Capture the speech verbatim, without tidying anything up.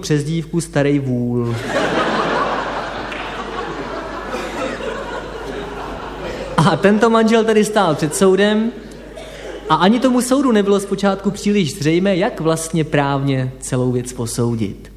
přezdívku Starý vůl. A tento manžel tedy stál před soudem a ani tomu soudu nebylo zpočátku příliš zřejmé, jak vlastně právně celou věc posoudit.